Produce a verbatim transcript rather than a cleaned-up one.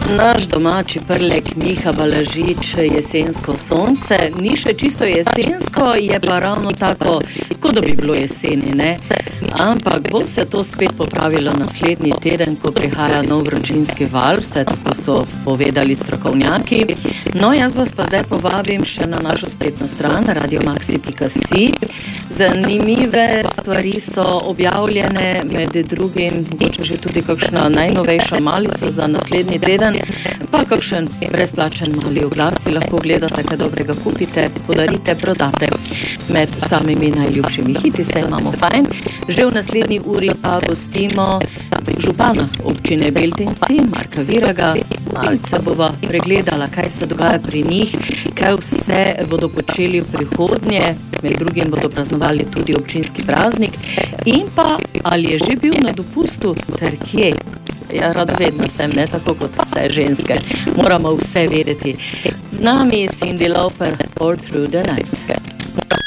Naš domači prlek Miha Balažič, Jesensko sonce, ni še čisto jesensko, je pa ravno tako, kot da bi bilo jeseni, ne? Ampak bo se to spet popravilo naslednji teden, ko prihaja nov vročinski val, vse tako so povedali strokovnjaki. No, jaz vas pa zdaj povabim še na našo spletno stran, radiomaxi pika si. Zanimive stvari so objavljene, med drugim, mogoče že tudi kakšna najnovejša malica za naslednji teden, pa kakšen brezplačen mali oglas si lahko gledate, kaj dobrega kupite, podarite, prodate. Med samimi najljubšimi hiti se imamo fajn. Že v naslednji uri pa gostimo župana občine Beltinci, Marka Viraga. Malce bova pregledala, kaj se dogaja pri njih, kaj vse bodo počeli v prihodnje, med drugim bodo praznovali tudi občinski praznik in pa ali je že bil na dopustu ter kje. Ja, rada vedno sem, ne tako kot vse ženske. Moramo vse vedeti. Z nami je Cindy Lauper, All Through the Night.